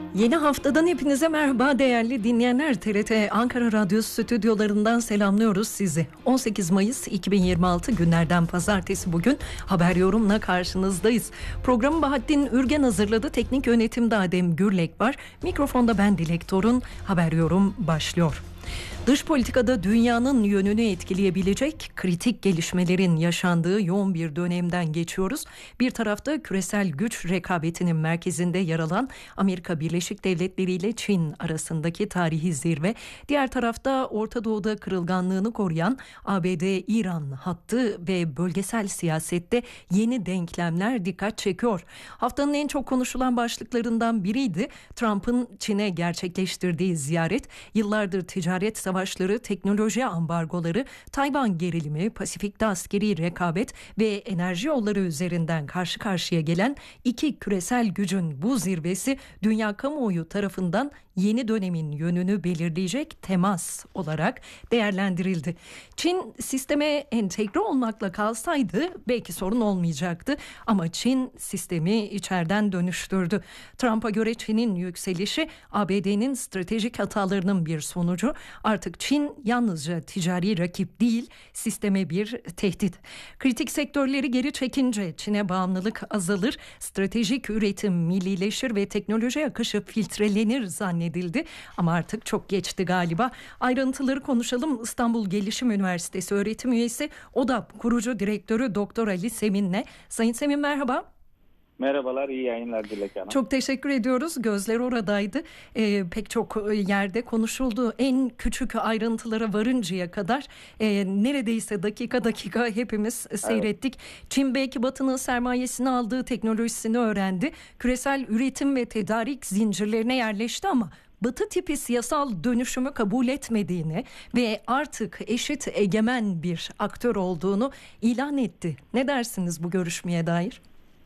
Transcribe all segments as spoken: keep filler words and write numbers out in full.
Yeni haftadan hepinize merhaba değerli dinleyenler. T R T Ankara Radyo stüdyolarından selamlıyoruz sizi. on sekiz Mayıs iki bin yirmi altı günlerden pazartesi bugün Haber Yorum'la karşınızdayız. Programı Bahattin Ürgen hazırladı. Teknik yönetimde Adem Gürlek var. Mikrofonda ben Dilek Torun. Haber Yorum başlıyor. Dış politikada dünyanın yönünü etkileyebilecek kritik gelişmelerin yaşandığı yoğun bir dönemden geçiyoruz. Bir tarafta küresel güç rekabetinin merkezinde yer alan Amerika Birleşik Devletleri ile Çin arasındaki tarihi zirve, diğer tarafta Orta Doğu'da kırılganlığını koruyan A B D-İran hattı ve bölgesel siyasette yeni denklemler dikkat çekiyor. Haftanın en çok konuşulan başlıklarından biriydi Trump'ın Çin'e gerçekleştirdiği ziyaret. Yıllardır ticaret savaşları, teknoloji ambargoları, Tayvan gerilimi, Pasifik'te askeri rekabet ve enerji yolları üzerinden karşı karşıya gelen iki küresel gücün bu zirvesi dünya kamuoyu tarafından yeni dönemin yönünü belirleyecek temas olarak değerlendirildi. Çin sisteme entegre olmakla kalsaydı belki sorun olmayacaktı ama Çin sistemi içeriden dönüştürdü. Trump'a göre Çin'in yükselişi A B D'nin stratejik hatalarının bir sonucu. Artık Çin yalnızca ticari rakip değil, sisteme bir tehdit. Kritik sektörleri geri çekince Çin'e bağımlılık azalır, stratejik üretim millileşir ve teknoloji akışı filtrelenir zannedildi. Ama artık çok geçti galiba. Ayrıntıları konuşalım. İstanbul Gelişim Üniversitesi öğretim üyesi O D A P kurucu direktörü Doktor Ali Semin'le. Sayın Semin merhaba. Merhabalar, iyi yayınlar Dilek Hanım. Çok teşekkür ediyoruz. Gözler oradaydı. Ee, pek çok yerde konuşuldu. En küçük ayrıntılara varıncaya kadar e, neredeyse dakika dakika hepimiz seyrettik. Evet. Çin belki Batı'nın sermayesini aldığı, teknolojisini öğrendi. Küresel üretim ve tedarik zincirlerine yerleşti ama Batı tipi siyasal dönüşümü kabul etmediğini ve artık eşit egemen bir aktör olduğunu ilan etti. Ne dersiniz bu görüşmeye dair?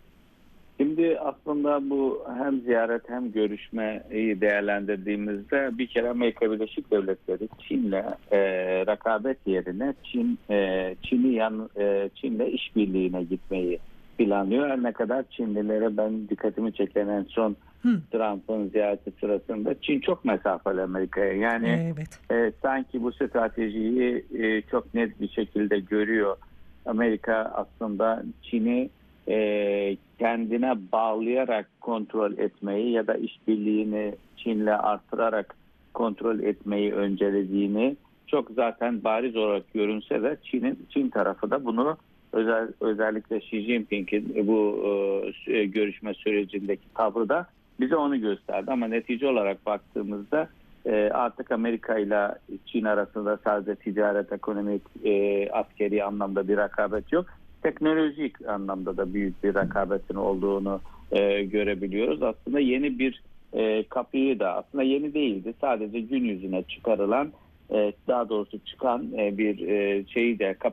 Şimdi aslında bu hem ziyaret hem görüşmeyi değerlendirdiğimizde bir kere Amerika Birleşik Devletleri Çin'le e, rekabet yerine Çin e, Çin'i yan e, Çin'le işbirliğine gitmeyi planlıyor. Her ne kadar Çinlilere ben dikkatimi çeken en son Hı. Trump'ın ziyareti sırasında Çin çok mesafeli Amerika'ya. Yani evet. e, sanki bu stratejiyi e, çok net bir şekilde görüyor. Amerika aslında Çin'i E, kendine bağlayarak kontrol etmeyi ya da işbirliğini Çin'le artırarak kontrol etmeyi öncelediğini çok zaten bariz olarak görünse de Çin'in Çin tarafı da bunu özel, özellikle Xi Jinping'in bu e, görüşme sürecindeki tavrı da bize onu gösterdi. Ama netice olarak baktığımızda e, artık Amerika ile Çin arasında sadece ticaret, ekonomik, e, askeri anlamda bir rekabet yok. Teknolojik anlamda da büyük bir rekabetin olduğunu e, görebiliyoruz. Aslında yeni bir e, kapıyı da aslında yeni değildi. Sadece gün yüzüne çıkarılan e, daha doğrusu çıkan e, bir e, şeyi de